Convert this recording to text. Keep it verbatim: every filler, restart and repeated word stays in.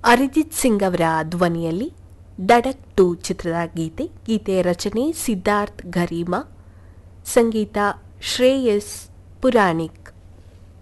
ಅರಿಜಿತ್ ಸಿಂಗ್ ಅವರ ಧ್ವನಿಯಲ್ಲಿ ಡಡಕ್ ಟು ಚಿತ್ರದ ಗೀತೆ. ಗೀತೆಯ ರಚನೆ ಸಿದ್ಧಾರ್ಥ್ ಗರೀಮಾ, ಸಂಗೀತ ಶ್ರೇಯಸ್ ಪುರಾಣಿಕ್.